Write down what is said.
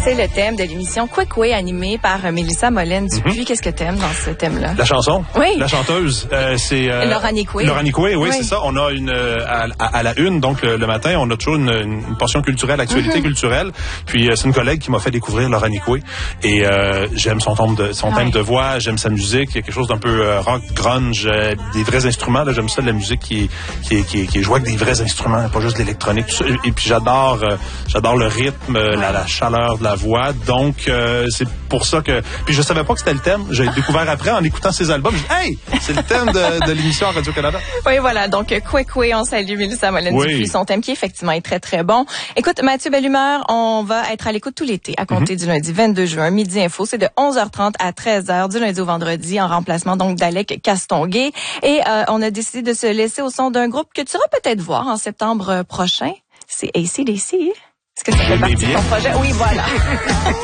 C'est le thème de l'émission Quick Way animée par Mélissa Molène-Dupuis. Qu'est-ce que t'aimes dans ce thème-là? La chanson. Oui. La chanteuse. C'est Laura Nicoué. Laura Nicoué, oui, c'est ça. On a à la une, donc le matin, on a toujours une portion culturelle, actualité culturelle. Puis c'est une collègue qui m'a fait découvrir Laura Nicoué. Et j'aime son thème de voix, j'aime sa musique. Il y a quelque chose d'un peu rock, grunge, des vrais instruments. Là, j'aime ça, de la musique qui est jouée avec des vrais instruments, pas juste de l'électronique. Tout ça. Et puis j'adore le rythme, la chaleur de la voix. Donc c'est pour ça que... Puis je savais pas que c'était le thème. J'ai découvert après en écoutant ses albums. J'ai dit, hey, c'est le thème de l'émission à Radio-Canada. Oui, voilà. Donc Quick Way, on salue Mélissa Molène-Dupuis. Son thème qui effectivement est très, très bon. Écoute, Mathieu Bellumeur, on va être à l'écoute tout l'été à compter du lundi 22 juin, midi info. C'est de 11h30 à 13h du lundi au vendredi en remplacement donc d'Alec Castonguay. Et on a décidé de se laisser au son d'un groupe que tu iras peut-être voir en septembre prochain. C'est AC/DC. Est-ce que ça fait partie de ton projet? Oui, voilà.